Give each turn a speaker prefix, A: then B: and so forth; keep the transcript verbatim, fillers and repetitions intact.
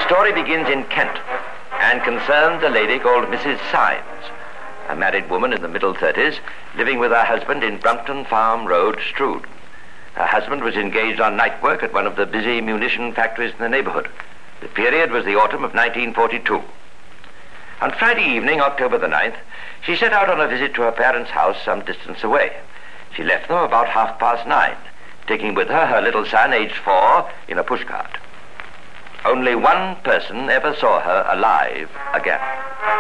A: The story begins in Kent and concerns a lady called Missus Symes, a married woman in the middle thirties, living with her husband in Brumpton Farm Road, Strood. Her husband was engaged on night work at one of the busy munition factories in the neighborhood. The period was the autumn of nineteen forty-two. On Friday evening, October the ninth, she set out on a visit to her parents' house some distance away. She left them about half past nine, taking with her her little son, aged four, in a pushcart. Only one person ever saw her alive again.